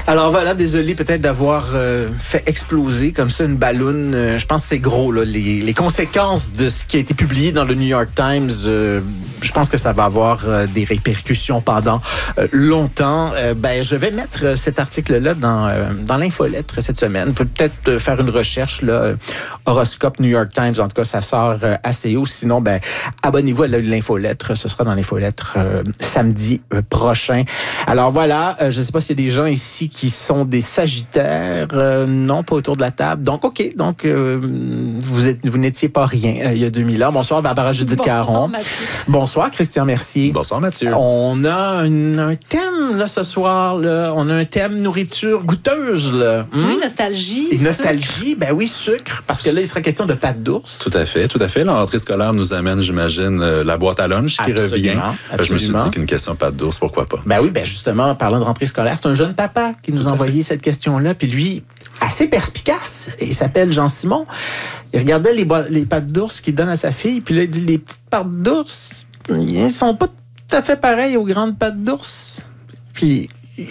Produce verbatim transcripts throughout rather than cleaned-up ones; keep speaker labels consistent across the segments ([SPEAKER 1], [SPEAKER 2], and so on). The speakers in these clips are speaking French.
[SPEAKER 1] Alors voilà, désolé peut-être d'avoir euh, fait exploser comme ça une balloune. Euh, je pense que c'est gros, là, les, les conséquences de ce qui a été publié dans le New York Times. Euh, je pense que ça va avoir euh, des répercussions pendant euh, longtemps. Euh, ben, je vais mettre euh, cet article-là dans, euh, dans l'infolettre cette semaine. Peut-être euh, faire une recherche, là, euh, horoscope New York Times. En tout cas, ça sort euh, assez haut. Sinon, ben, abonnez-vous à l'infolettre. Ce sera dans l'infolettre euh, samedi euh, prochain. Alors voilà, euh, je ne sais pas s'il y a des gens ici qui sont des Sagittaires. Euh, non, pas autour de la table. Donc, OK. Donc, euh, vous êtes, vous n'étiez pas rien euh, il y a deux mille ans. Bonsoir, Barbara Judith
[SPEAKER 2] Bonsoir,
[SPEAKER 1] Caron.
[SPEAKER 2] Mathieu.
[SPEAKER 1] Bonsoir, Christian Mercier.
[SPEAKER 3] Bonsoir, Mathieu.
[SPEAKER 1] On a un, un thème, là, ce soir, là. On a un thème nourriture goûteuse, là. Hum?
[SPEAKER 2] Oui, nostalgie.
[SPEAKER 1] Et
[SPEAKER 2] sucre.
[SPEAKER 1] nostalgie, ben oui, sucre. Parce que là, il sera question de pâte d'ours.
[SPEAKER 3] Tout à fait, tout à fait. La rentrée scolaire nous amène, j'imagine, euh, la boîte à lunch qui
[SPEAKER 1] Absolument,
[SPEAKER 3] revient.
[SPEAKER 1] absolument.
[SPEAKER 3] Je me suis dit qu'une question pâte d'ours, pourquoi pas?
[SPEAKER 1] Ben oui, ben justement, parlant de rentrée scolaire, c'est un jeune papa qui nous a envoyé cette question-là. Puis lui, assez perspicace, il s'appelle Jean-Simon. Il regardait les, bo- les pâtes d'ours qu'il donne à sa fille. Puis là, il dit, les petites pâtes d'ours, ils sont pas tout à fait pareilles aux grandes pâtes d'ours. Puis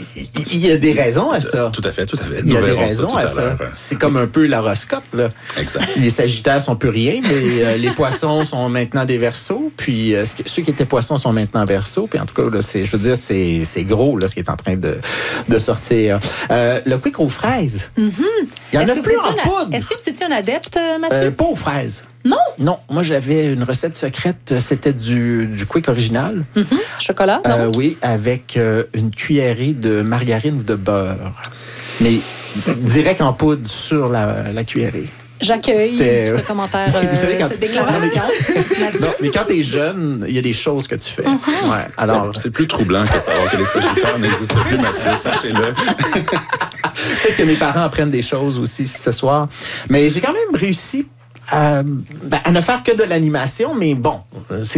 [SPEAKER 1] il y a des raisons à ça.
[SPEAKER 3] Tout à fait, tout à fait.
[SPEAKER 1] Il y a
[SPEAKER 3] Nous
[SPEAKER 1] des
[SPEAKER 3] verrons ça
[SPEAKER 1] raisons
[SPEAKER 3] tout
[SPEAKER 1] à
[SPEAKER 3] à
[SPEAKER 1] ça.
[SPEAKER 3] l'heure.
[SPEAKER 1] C'est comme un peu l'horoscope, là.
[SPEAKER 3] Exact.
[SPEAKER 1] Les Sagittaires sont plus rien, mais euh, les Poissons sont maintenant des Verseaux. Puis euh, ceux qui étaient Poissons sont maintenant Verseaux. Puis en tout cas, là, c'est, je veux dire, c'est, c'est gros là, ce qui est en train de, de sortir. Euh, le quick aux fraises.
[SPEAKER 2] Mm-hmm.
[SPEAKER 1] Il y en
[SPEAKER 2] Est-ce
[SPEAKER 1] a
[SPEAKER 2] que
[SPEAKER 1] plus
[SPEAKER 2] vous
[SPEAKER 1] en
[SPEAKER 2] étiez
[SPEAKER 1] poudre.
[SPEAKER 2] un- Est-ce que vous étiez un adepte, euh, Mathieu?
[SPEAKER 1] Euh, pas aux fraises.
[SPEAKER 2] Non?
[SPEAKER 1] Non, moi j'avais une recette secrète, c'était du, du quick original.
[SPEAKER 2] Mm-hmm. Chocolat? Non?
[SPEAKER 1] Euh, oui, avec euh, une cuillerée de margarine ou de beurre. Mais direct en poudre sur la, la cuillerée.
[SPEAKER 2] J'accueille
[SPEAKER 1] C'était-
[SPEAKER 2] ce commentaire,
[SPEAKER 1] Vous savez,
[SPEAKER 2] euh,
[SPEAKER 1] quand-
[SPEAKER 2] cette déclaration. Mathieu?
[SPEAKER 1] Non, mais quand t'es jeune, il y a des choses que tu fais. Ouais. Alors,
[SPEAKER 3] C'est, c'est plus troublant que savoir que les Sagittaires n'existent plus, Mathieu, sachez-le.
[SPEAKER 1] peut-être que mes parents apprennent des choses aussi ce soir. Mais j'ai quand même réussi à, ben, à ne faire que de l'animation, mais bon, c'est